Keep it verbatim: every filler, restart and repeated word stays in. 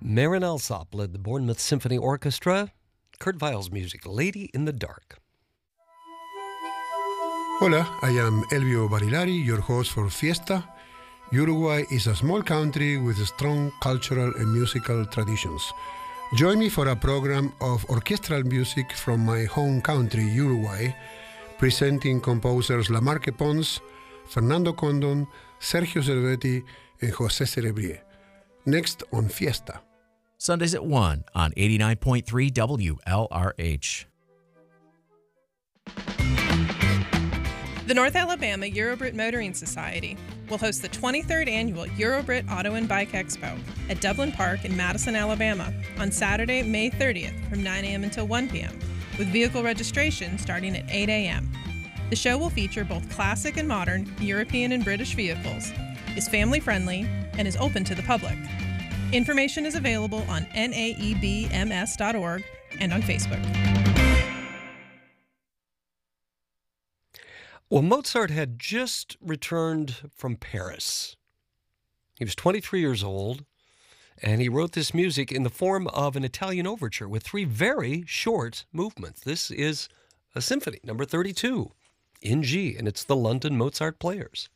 Marin Alsop led the Bournemouth Symphony Orchestra. Kurt Weill's music, Lady in the Dark. Hola, I am Elvio Barilari, your host for Fiesta. Uruguay is a small country with strong cultural and musical traditions. Join me for a program of orchestral music from my home country, Uruguay, presenting composers Lamarque Pons, Fernando Condon, Sergio Cervetti, and José Cerebrier. Next on Fiesta. Sundays at one on eighty-nine point three W L R H. The North Alabama Eurobrit Motoring Society will host the twenty-third Annual Eurobrit Auto and Bike Expo at Dublin Park in Madison, Alabama on Saturday, May thirtieth from nine a.m. until one p.m., with vehicle registration starting at eight a.m. The show will feature both classic and modern European and British vehicles, is family-friendly, and is open to the public. Information is available on N A E B M S dot org and on Facebook. Well, Mozart had just returned from Paris. He was twenty-three years old, and he wrote this music in the form of an Italian overture with three very short movements. This is a symphony, number thirty-two, in G, and it's the London Mozart Players.